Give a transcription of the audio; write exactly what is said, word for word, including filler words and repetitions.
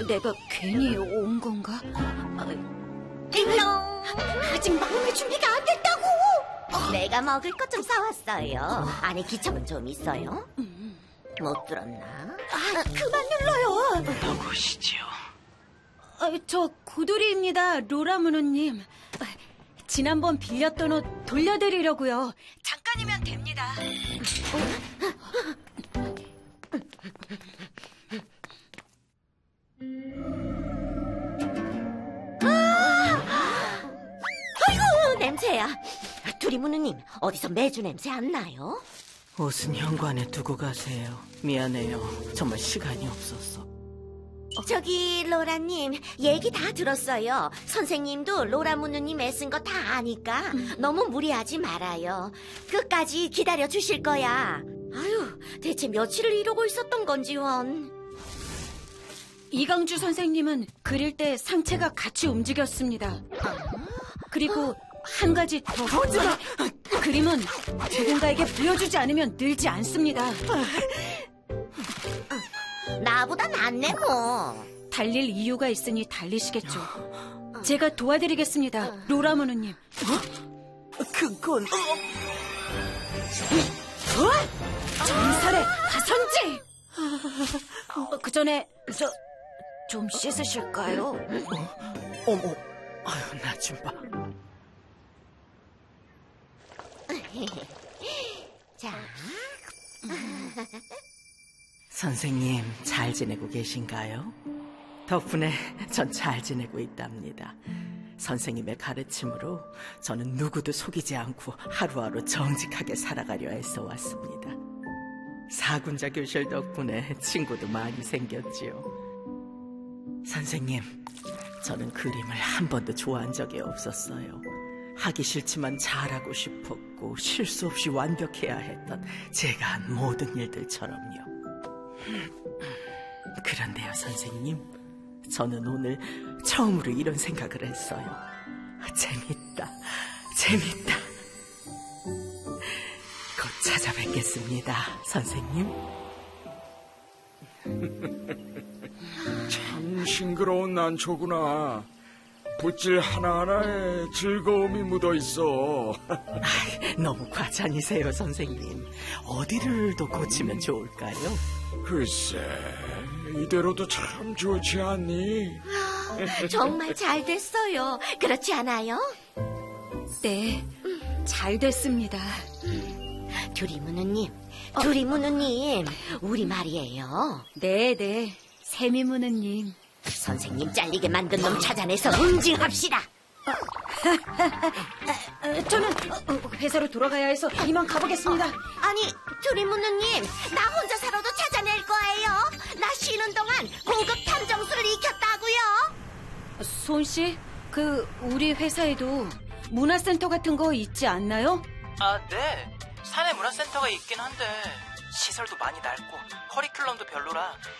내가 괜히 온 건가? 띵동! 아직 마음의 준비가 안 됐다고! 내가 먹을 것 좀 사왔어요. 안에 기첩은 좀 있어요? 못 들었나? 아, 그만 눌러요! 누구시지요? 아, 저 고돌이입니다, 로라무누님. 지난번 빌렸던 옷 돌려드리려고요. 잠깐이면 됩니다. 아이고, 냄새야. 두리무누님, 어디서 매주 냄새 안 나요? 옷은 현관에 두고 가세요. 미안해요. 정말 시간이 없었어. 저기 로라님, 얘기 다 들었어요. 선생님도 로라무누님 애쓴 거 다 아니까 너무 무리하지 말아요. 끝까지 기다려 주실 거야. 아유, 대체 며칠을 이러고 있었던 건지 원. 이강주 선생님은 그릴 때 상체가 같이 움직였습니다. 그리고 한 가지 더. 하지마! 그림은 누군가에게 보여주지 않으면 늘지 않습니다. 나보다 낫네 뭐. 달릴 이유가 있으니 달리시겠죠. 제가 도와드리겠습니다, 로라무누님. 그건... 전설의 화선지! 그 전에 저 좀 씻으실까요? 어머, 아유, 나 좀 봐. 자, 선생님, 잘 지내고 계신가요? 덕분에 전 잘 지내고 있답니다. 선생님의 가르침으로 저는 누구도 속이지 않고 하루하루 정직하게 살아가려 애써 왔습니다. 사군자 교실 덕분에 친구도 많이 생겼지요. 선생님, 저는 그림을 한 번도 좋아한 적이 없었어요. 하기 싫지만 잘하고 싶었고 실수 없이 완벽해야 했던 제가 한 모든 일들처럼요. 그런데요, 선생님, 저는 오늘 처음으로 이런 생각을 했어요. 재밌다, 재밌다. 곧 찾아뵙겠습니다, 선생님. 참 싱그러운 난초구나. 붓질 하나하나에 즐거움이 묻어있어. 너무 과찬이세요, 선생님. 어디를 더 고치면 좋을까요? 글쎄, 이대로도 참 좋지 않니? 정말 잘 됐어요. 그렇지 않아요? 네, 잘 됐습니다. 두리무누님, 두리무누님, 우리 말이에요. 네, 네, 세미무누님. 선생님 잘리게 만든 놈 찾아내서 응징합시다. 저는 회사로 돌아가야 해서 이만 가보겠습니다. 아니, 두리무누님, 나 혼자 살아도 찾아낼 거예요. 나 쉬는 동안 고급 탐정술을 익혔다고요. 손씨, 그 우리 회사에도 문화센터 같은 거 있지 않나요? 아, 네. 사내 문화센터가 있긴 한데 시설도 많이 낡고 커리큘럼도 별로라